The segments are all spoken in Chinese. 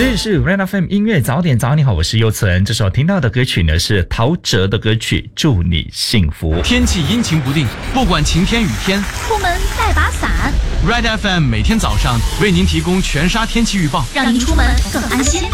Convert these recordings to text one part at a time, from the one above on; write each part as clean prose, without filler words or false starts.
这里是 Red FM 音乐早点早，你好，我是优存。这首听到的歌曲呢是陶喆的歌曲《祝你幸福》。 天气阴晴不定，不管晴天雨天， 出门带把伞。 Red FM 每天早上为您提供全沙天气预报， 让您出门更安心。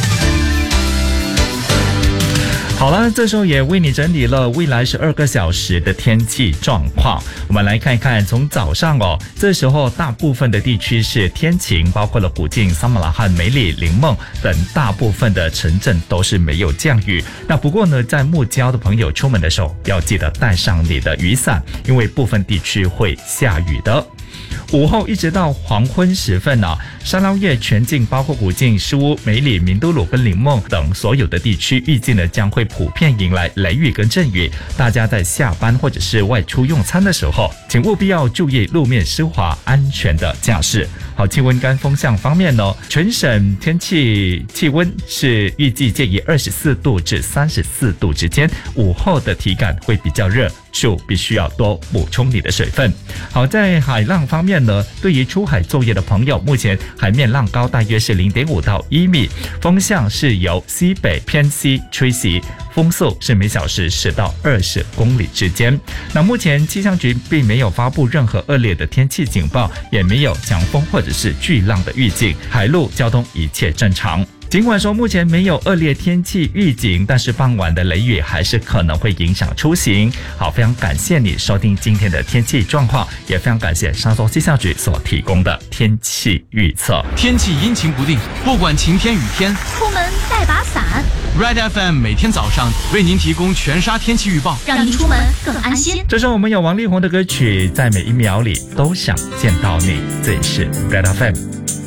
好了，这时候也为你整理了未来12个小时的天气状况。我们来看一看，从早上这时候大部分的地区是天晴，包括了古晋、撒马拉罕、梅里、林梦等大部分的城镇都是没有降雨。那不过呢，在木郊的朋友出门的时候要记得带上你的雨伞，因为部分地区会下雨的。午后一直到黄昏时分沙捞越全境包括古晋、诗屋、梅里、明都鲁跟林梦等所有的地区，预计呢将会普遍迎来雷雨跟阵雨。大家在下班或者是外出用餐的时候，请务必要注意路面湿滑，安全的驾驶。好，气温跟风向方面呢，全省天气气温是预计介于24度至34度之间，午后的体感会比较热，就必须要多补充你的水分。好，在海浪方面呢，对于出海作业的朋友，目前海面浪高大约是 0.5 到1米，风向是由西北偏西吹袭，风速是每小时10到20公里之间。那目前气象局并没有发布任何恶劣的天气警报，也没有强风或者是巨浪的预警，海陆交通一切正常。尽管说目前没有恶劣天气预警，但是傍晚的雷雨还是可能会影响出行。好，非常感谢你收听今天的天气状况，也非常感谢沙州气象局所提供的天气预测。 天气阴晴不定，不管晴天雨天， 出门带把伞。 Red FM 每天早上为您提供全沙天气预报， 让您出门更安心。 这时候我们有王力宏的歌曲《在每一秒里都想见到你》，这里是 Red FM。